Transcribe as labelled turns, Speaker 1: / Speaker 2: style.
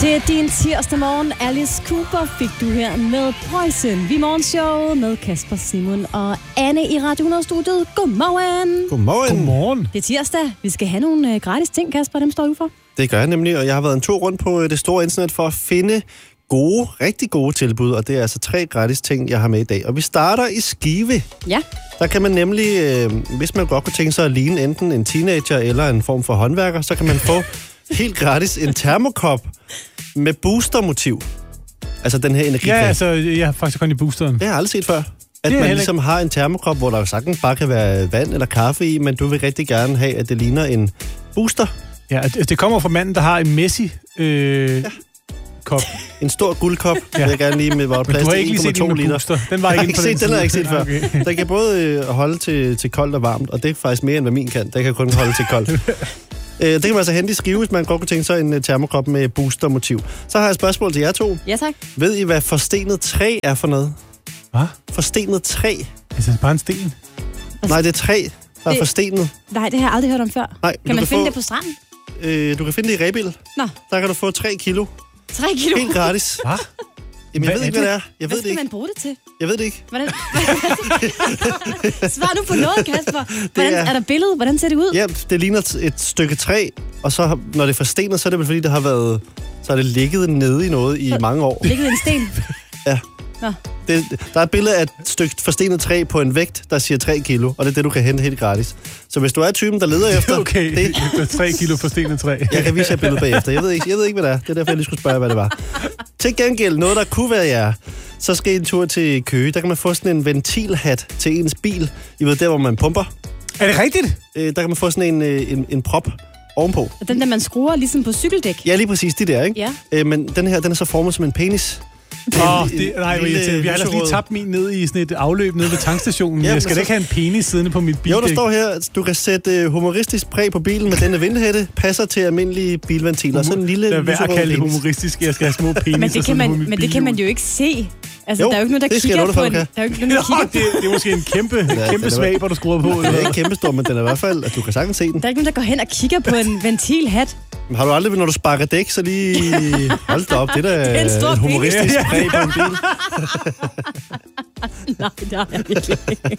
Speaker 1: Til din tirsdag morgen, Alice Cooper, fik du her med Poison. Vi morgenshowet med Kasper, Simon og Anne i Radio 100-studiet. Godmorgen.
Speaker 2: Godmorgen.
Speaker 3: Godmorgen.
Speaker 1: Det er tirsdag. Vi skal have nogle gratis ting, Kasper. Dem står du for.
Speaker 2: Det gør jeg nemlig, og jeg har været en tur rundt på det store internet for at finde rigtig gode tilbud, og det er altså 3 gratis ting, jeg har med i dag. Og vi starter i Skive.
Speaker 1: Ja.
Speaker 2: Der kan man nemlig, hvis man godt kunne tænke sig at ligne enten en teenager eller en form for håndværker, så kan man få helt gratis en termokop med boostermotiv. Altså den her energidrik.
Speaker 3: Ja, altså, jeg har faktisk kun i boosteren.
Speaker 2: Det har jeg aldrig set før. At man ligesom har en termokop, hvor der jo sagtens bare kan være vand eller kaffe i, men du vil rigtig gerne have, at det ligner en booster.
Speaker 3: Ja, det kommer fra manden, der har en Messi kop.
Speaker 2: En stor guldkop, vil jeg gerne lige med, hvor der plads til 1,2 liter.
Speaker 3: Den var ikke
Speaker 2: den har jeg ikke set før. Okay. Den kan både holde til koldt og varmt, og det er faktisk mere, end hvad min kan. Den kan kun holde til koldt. Det kan man altså hente i Skive, hvis man godt kunne tænke sig en termokop med boostermotiv. Så har jeg et spørgsmål til jer to.
Speaker 1: Ja, tak.
Speaker 2: Ved I, hvad forstenet træ er for noget?
Speaker 3: Hvad?
Speaker 2: Forstenet træ?
Speaker 3: Altså, bare en sten?
Speaker 2: Nej, det er træ, der er forstenet.
Speaker 1: Nej, det har jeg aldrig hørt om før.
Speaker 2: Nej,
Speaker 1: kan man finde det på stranden?
Speaker 2: Du kan finde det i Rebild.
Speaker 1: Nå.
Speaker 2: Der kan du få 3 kilo.
Speaker 1: 3 kilo?
Speaker 2: Helt gratis.
Speaker 3: Hvad?
Speaker 2: Jamen, jeg ved ikke, hvad det er.
Speaker 1: Hvad skal man bruge det til?
Speaker 2: Jeg ved det ikke.
Speaker 1: Hvordan? Svar nu på noget, Kasper. Er der billede? Hvordan ser det ud?
Speaker 2: Ja, det ligner et stykke træ, og så når det er forstenet, så er det vel fordi, det har været... Så er det ligget nede i noget i mange år.
Speaker 1: Ligget i en sten?
Speaker 2: Ja.
Speaker 1: Nå.
Speaker 2: Der er et billede af et stykke forstenet træ på en vægt, der siger 3 kilo, og det er det, du kan hente helt gratis. Så hvis du er typen, der leder efter...
Speaker 3: Okay, det er 3 kilo forstenet træ.
Speaker 2: Jeg kan vise jer billedet bagefter. Jeg ved ikke, hvad det er. Det er derfor, jeg lige skulle spørge, hvad det var. Til gengæld, noget, der kunne være jer, så skal I en tur til Køge. Der kan man få sådan en ventilhat til ens bil. I ved, der hvor man pumper.
Speaker 3: Er det rigtigt?
Speaker 2: Der kan man få sådan en prop ovenpå.
Speaker 1: Den der, man skruer ligesom på cykeldæk?
Speaker 2: Ja, lige præcis, de der, ikke?
Speaker 1: Ja.
Speaker 2: Men den her, den er så formet som en penis.
Speaker 3: Vi har ellers lige tabt min ned i sådan et afløb nede ved tankstationen. Jeg skal da ikke have en penis siddende på mit bil.
Speaker 2: Jo, der står her, at du kan sætte humoristisk præg på bilen med denne vindhætte. Passer til almindelige bilventiler. Sådan en lille
Speaker 3: det er værd at kalde det humoristisk. Jeg skal have små peniser.
Speaker 1: Men det kan man jo ikke se. Altså, jo, der er jo ikke nogen, der kigger på en... Der er jo ikke nogen, der kigger
Speaker 3: det er måske en kæmpe svaber, du skruer på.
Speaker 2: Den er ikke kæmpe stor, men den er i hvert fald, at du kan sagtens se den.
Speaker 1: Der er ikke nogen, der går hen og kigger på en ventilhat.
Speaker 2: Men har du aldrig, når du sparker dæk, så lige... Hold da op, det der er en humoristisk præg på en bil.
Speaker 1: Nej, det har jeg virkelig ikke.